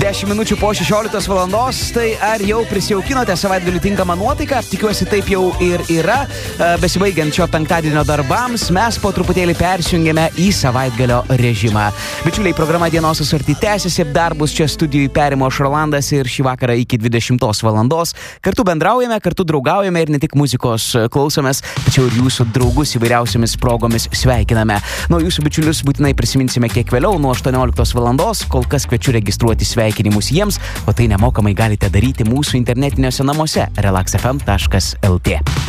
10 minučių po 16 valandos, tai ar jau prisijaukinote savaitgalį tinkamą nuotaiką? Tikiuosi taip jau ir yra. Besibaigiant šio penktadienio darbams, mes po truputėlį persijungėme į savaitgalio režimą. Bičiuliai, programa Dienos asorti tęsiasi, darbus čia studijui perimo Rolandas ir šį vakarą iki 20 valandos. Kartu bendraujame, kartu draugaujame ir ne tik muzikos klausomės, tačiau ir jūsų draugus įvairiausiamis progomis sveikiname. Nu, jūsų bičiulius būtinai prisiminsime kiek vėliau nuo 18 valandos. Kol kas kviečiu registruoti sveikinimus jiems, o tai nemokamai galite daryti mūsų internetiniuose namuose relaxfm.lt.